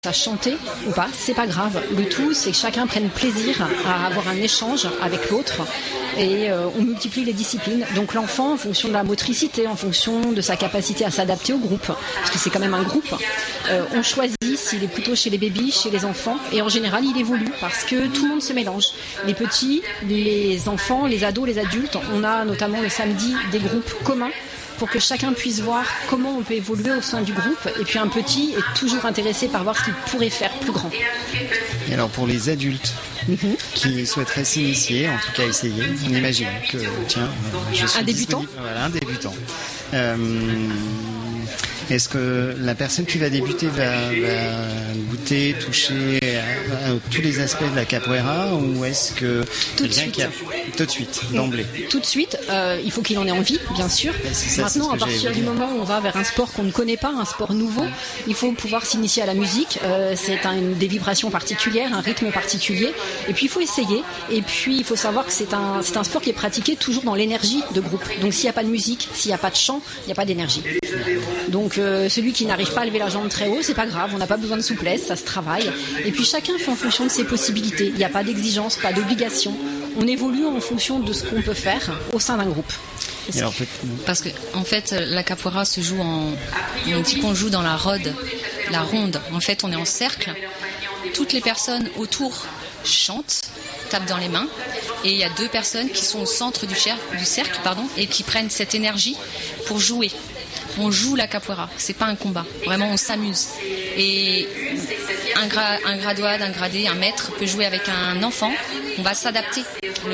à chanter ou pas, c'est pas grave. Le tout, c'est que chacun prenne plaisir à avoir un échange avec l'autre et on multiplie les disciplines. Donc l'enfant, en fonction de la motricité, en fonction de sa capacité à s'adapter au groupe, parce que c'est quand même un groupe, on choisit s'il est plutôt chez les bébés, chez les enfants, et en général, il évolue parce que tout le monde se mélange. Les petits, les enfants, les ados, les adultes, on a notamment le samedi des groupes communs pour que chacun puisse voir comment on peut évoluer au sein du groupe. Et puis un petit est toujours intéressé par voir ce qu'il pourrait faire plus grand. Et alors pour les adultes qui souhaiteraient s'initier, en tout cas essayer, on imagine que, tiens, je suis un débutant. Voilà, un débutant. Est-ce que la personne qui va débuter va goûter, toucher à tous les aspects de la capoeira, ou est-ce que tout de suite, d'emblée? Tout de suite, il faut qu'il en ait envie, bien sûr. Maintenant, à partir du moment où on va vers un sport qu'on ne connaît pas, un sport nouveau, il faut pouvoir s'initier à la musique. C'est des vibrations particulières, un rythme particulier. Et puis il faut essayer. Et puis il faut savoir que c'est un sport qui est pratiqué toujours dans l'énergie de groupe. Donc s'il n'y a pas de musique, s'il n'y a pas de chant, il n'y a pas d'énergie. Donc celui qui n'arrive pas à lever la jambe très haut, c'est pas grave, on n'a pas besoin de souplesse, ça se travaille. Et puis chacun fait en fonction de ses possibilités. Il n'y a pas d'exigence, pas d'obligation. On évolue en fonction de ce qu'on peut faire au sein d'un groupe. Parce que en fait, la capoeira se joue on dit qu'on joue dans la ronde. En fait, on est en cercle. Toutes les personnes autour chantent, tapent dans les mains, et il y a deux personnes qui sont au centre du cercle, et qui prennent cette énergie pour jouer. On joue la capoeira, c'est pas un combat. Vraiment, on s'amuse. Et un graduade, un gradé, un maître peut jouer avec un enfant. On va s'adapter.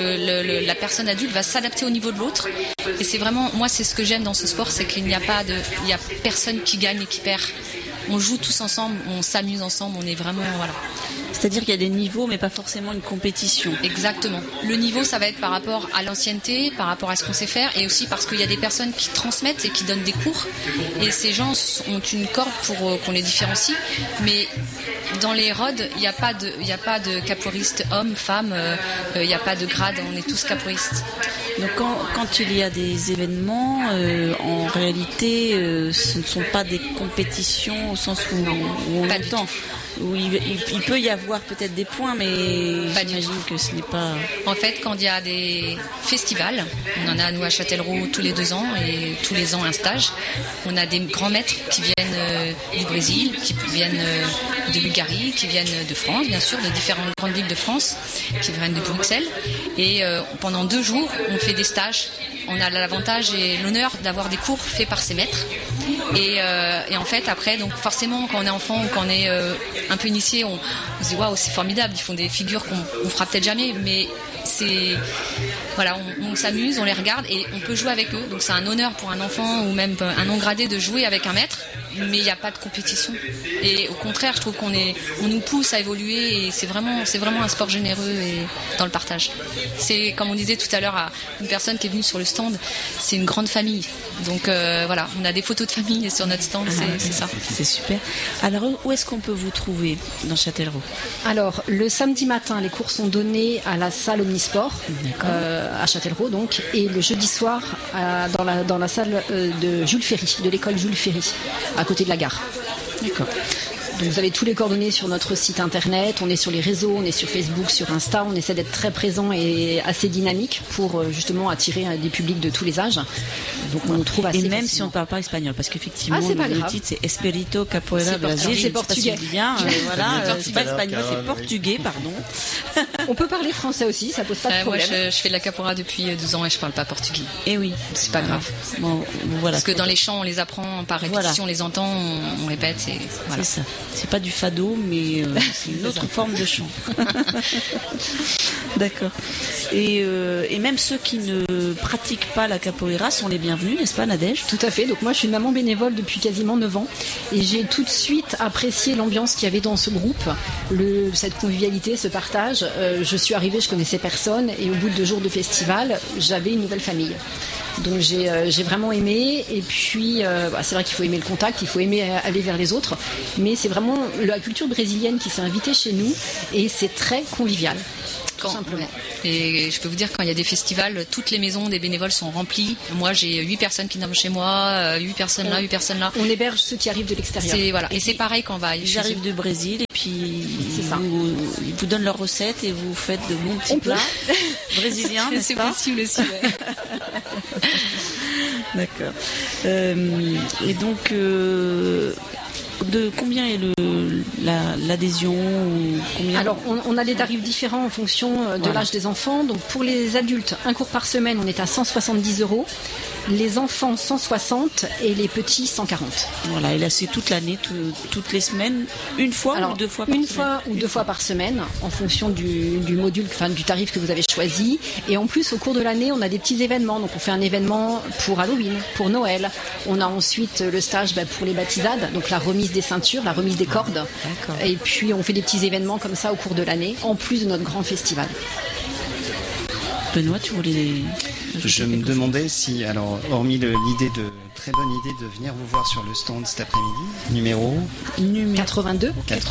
La personne adulte va s'adapter au niveau de l'autre. Et c'est vraiment, moi, c'est ce que j'aime dans ce sport, c'est qu'il n'y a personne qui gagne et qui perd. On joue tous ensemble, on s'amuse ensemble, on est vraiment, voilà. C'est-à-dire qu'il y a des niveaux, mais pas forcément une compétition. Exactement. Le niveau, ça va être par rapport à l'ancienneté, par rapport à ce qu'on sait faire, et aussi parce qu'il y a des personnes qui transmettent et qui donnent des cours. Et ces gens ont une corde pour qu'on les différencie. Mais dans les rods, il n'y a pas de capoeiriste homme, femme, il n'y a pas de grade, on est tous capoeiristes. Donc quand il y a des événements, en réalité, ce ne sont pas des compétitions au sens où on l'entend. Où il peut y avoir peut-être des points, mais j'imagine que ce n'est pas... En fait, quand il y a des festivals, on en a nous à Châtellerault tous les 2 ans, et tous les ans un stage, on a des grands maîtres qui viennent du Brésil, qui viennent de Bulgarie, qui viennent de France, bien sûr, de différentes grandes villes de France, qui viennent de Bruxelles. Et pendant 2 jours, on fait des stages. On a l'avantage et l'honneur d'avoir des cours faits par ces maîtres. Et en fait, après, donc forcément, quand on est enfant ou quand on est un peu initié, on se dit waouh, c'est formidable. Ils font des figures qu'on fera peut-être jamais, mais voilà, on s'amuse, on les regarde et on peut jouer avec eux. Donc c'est un honneur pour un enfant ou même un non gradé de jouer avec un maître. Mais il n'y a pas de compétition. Et au contraire, je trouve on nous pousse à évoluer, et c'est vraiment un sport généreux et dans le partage. C'est comme on disait tout à l'heure à une personne qui est venue sur le stand, c'est une grande famille. Donc voilà, on a des photos de famille sur notre stand, c'est ça. C'est super. Alors où est-ce qu'on peut vous trouver dans Châtellerault? Alors le samedi matin, les cours sont donnés à la salle Omnisport à Châtellerault, donc, et le jeudi soir dans la salle de Jules Ferry, de l'école Jules Ferry, à côté de la gare. D'accord. Donc vous avez tous les coordonnées sur notre site internet, on est sur les réseaux, on est sur Facebook, sur Insta, on essaie d'être très présent et assez dynamique pour justement attirer des publics de tous les âges. Donc on nous trouve assez facilement. si on ne parle pas espagnol, parce qu'effectivement le titre c'est Espirito Capoeira Brasil, c'est portugais. C'est pas espagnol, c'est portugais, pardon. On peut parler français aussi, ça pose pas de problème. Moi je fais de la capoeira depuis 12 ans et je parle pas portugais. Et oui, c'est pas grave. Bon, voilà. Parce que dans les chants on les apprend par répétition, on les entend, on répète et voilà. C'est ça. C'est pas du fado, mais c'est une autre forme de chant. D'accord. Et même ceux qui ne pratiquent pas la capoeira sont les bienvenus, n'est-ce pas, Nadège? Tout à fait. Donc moi, je suis une maman bénévole depuis quasiment 9 ans, et j'ai tout de suite apprécié l'ambiance qu'il y avait dans ce groupe, cette convivialité, ce partage. Je suis arrivée, je connaissais personne, et au bout de 2 jours de festival, j'avais une nouvelle famille. Donc j'ai vraiment aimé. Et puis c'est vrai qu'il faut aimer le contact, il faut aimer aller vers les autres. Mais c'est vraiment la culture brésilienne qui s'est invitée chez nous et c'est très convivial. Simplement. Et je peux vous dire, quand il y a des festivals, toutes les maisons des bénévoles sont remplies. Moi, j'ai 8 personnes qui dorment chez moi, 8 personnes là, 8 personnes là. On héberge ceux qui arrivent de l'extérieur. Et c'est pareil quand on va. Ils arrivent du Brésil et puis ils vous donnent leurs recettes et vous faites de bons petits plats brésiliens, n'est-ce pas ? C'est possible aussi, ouais. D'accord. Et donc, de combien est l'adhésion combien... Alors, on a des tarifs différents en fonction de l'âge des enfants. Donc, pour les adultes, un cours par semaine, on est à 170 €. Les enfants, 160 et les petits, 140. Voilà, et là, c'est toute l'année, toutes les semaines, une fois ou deux fois par semaine ? Une fois ou deux fois par semaine, en fonction du module, enfin du tarif que vous avez choisi. Et en plus, au cours de l'année, on a des petits événements. Donc, on fait un événement pour Halloween, pour Noël. On a ensuite le stage pour les baptisades, donc la remise des ceintures, la remise des cordes. D'accord. Et puis, on fait des petits événements comme ça au cours de l'année, en plus de notre grand festival. Benoît, tu voulais... Je me demandais si, alors, hormis très bonne idée de venir vous voir sur le stand cet après-midi, numéro 82.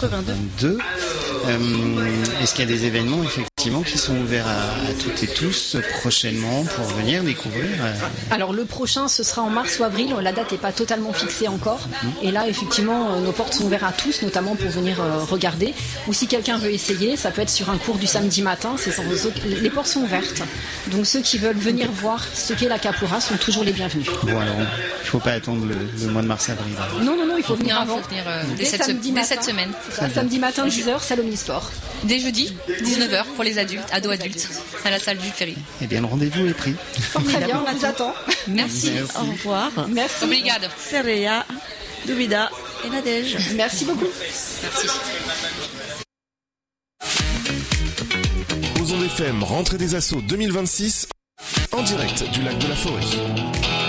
Est-ce qu'il y a des événements effectivement qui sont ouverts à toutes et tous prochainement pour venir découvrir Alors le prochain, ce sera en mars ou avril. La date n'est pas totalement fixée encore. Et là, effectivement, nos portes sont ouvertes à tous, notamment pour venir regarder. Ou si quelqu'un veut essayer, ça peut être sur un cours du samedi matin. Les portes sont ouvertes. Donc ceux qui veulent venir voir ce qu'est la capoeira sont toujours les bienvenus. Bon alors, il ne faut pas attendre le mois de mars-avril. Non, il faut venir avant. Il faut venir dès cette semaine. Samedi matin, 10h, salle Omnisport. Dès jeudi, 19h pour les adultes, ados-adultes, à la salle du Ferry. Eh bien, le rendez-vous est pris. Très bien, on vous attend. Merci. Au revoir. Merci. Obrigado. Sereia, Duvida et Nadège. Merci beaucoup. Merci. Aux Ondes FM, rentrée des assauts 2026, en direct du lac de la Forêt.